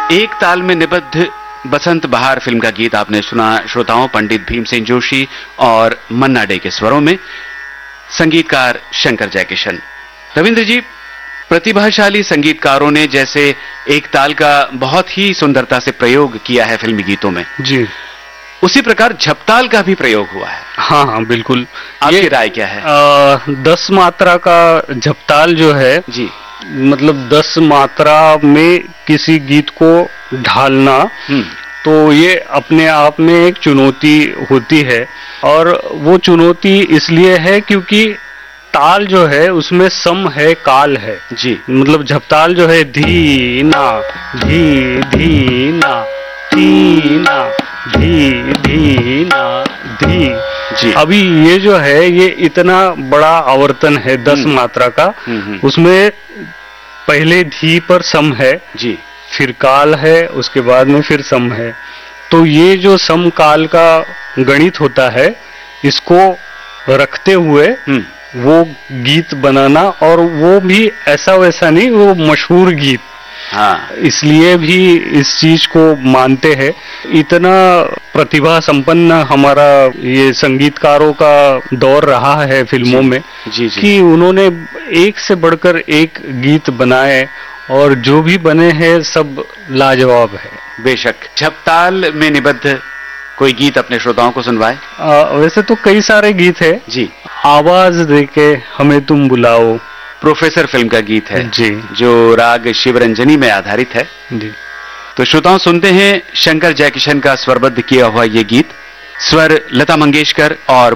एक ताल में निबद्ध बसंत बहार फिल्म का गीत आपने सुना श्रोताओं, पंडित भीमसेन जोशी और मन्ना डे के स्वरों में, संगीतकार शंकर जयकिशन। रविंद्र जी, प्रतिभाशाली संगीतकारों ने जैसे एक ताल का बहुत ही सुंदरता से प्रयोग किया है फिल्मी गीतों में जी, उसी प्रकार झपताल का भी प्रयोग हुआ है। हाँ हाँ बिल्कुल। आपकी राय क्या है? 10 मात्रा का झपताल जो है जी, मतलब 10 मात्रा में किसी गीत को ढालना, तो ये अपने आप में एक चुनौती होती है। और वो चुनौती इसलिए है क्योंकि ताल जो है उसमें सम है, काल है जी। मतलब झपताल जो है धी ना धी धी ना धी ना धी धी ना धी जी। अभी ये जो है ये इतना बड़ा आवर्तन है 10 मात्रा का, उसमें पहले धी पर सम है जी, फिर काल है, उसके बाद में फिर सम है। तो ये जो सम काल का गणित होता है, इसको रखते हुए वो गीत बनाना, और वो भी ऐसा वैसा नहीं, वो मशहूर गीत। हाँ, इसलिए भी इस चीज को मानते हैं। इतना प्रतिभा संपन्न हमारा ये संगीतकारों का दौर रहा है फिल्मों में जी, कि उन्होंने एक से बढ़कर एक गीत बनाए, और जो भी बने हैं सब लाजवाब है। बेशक। झपताल में निबद्ध कोई गीत अपने श्रोताओं को सुनवाए? वैसे तो कई सारे गीत है जी। आवाज देके हमें तुम बुलाओ, प्रोफेसर फिल्म का गीत है जी, जो राग शिवरंजनी में आधारित है जी। तो श्रोताओं सुनते हैं शंकर जयकिशन का स्वरबद्ध किया हुआ ये गीत, स्वर लता मंगेशकर और